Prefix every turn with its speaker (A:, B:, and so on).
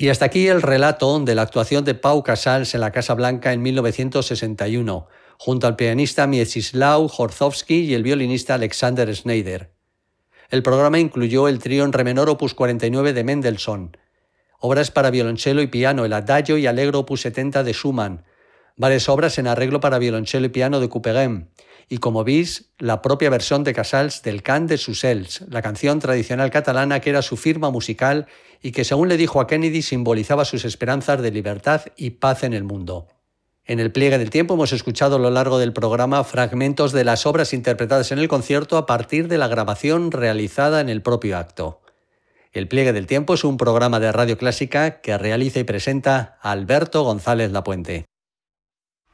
A: Y hasta aquí el relato de la actuación de Pau Casals en la Casa Blanca en 1961, junto al pianista Mieczysław Horszowski y el violinista Alexander Schneider. El programa incluyó el trío en re menor opus 49 de Mendelssohn, obras para violonchelo y piano, el Adagio y Allegro opus 70 de Schumann, varias obras en arreglo para violonchelo y piano de Couperin, y como bis, la propia versión de Casals del Cant de Susels, la canción tradicional catalana que era su firma musical y que, según le dijo a Kennedy, simbolizaba sus esperanzas de libertad y paz en el mundo. En el pliegue del tiempo hemos escuchado a lo largo del programa fragmentos de las obras interpretadas en el concierto a partir de la grabación realizada en el propio acto. El pliegue del tiempo es un programa de Radio Clásica que realiza y presenta Alberto González Lapuente.